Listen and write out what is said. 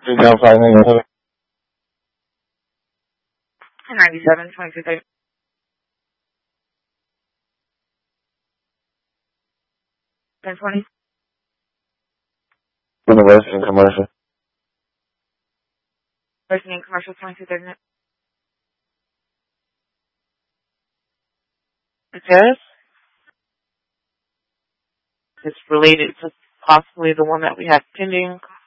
97, 22, 1020. University commercial. Listening commercial 22, Yes. It's related to possibly the one that we have pending